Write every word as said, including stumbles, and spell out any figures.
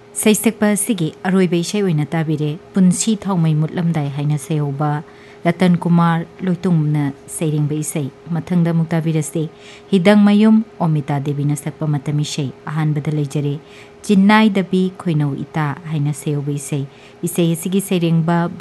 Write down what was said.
सैसक्पा सिगी अरोइबा इसाई ओइना ताबिरे पुंसी थौमै मुतलमदाई हाइना सेयोबा रतन कुमार लोइतुंगना सैरिंगबा इसाई मथंगदा मुक ताबिरसे हिदंग मयुम ओमिता देवीना सकपा मतम इसाई अहानबदा लेजरे चिन्नाई दबी खोइनौ इता हाइना सेयोबा इसाई इसाई सिगी सैरिंगबा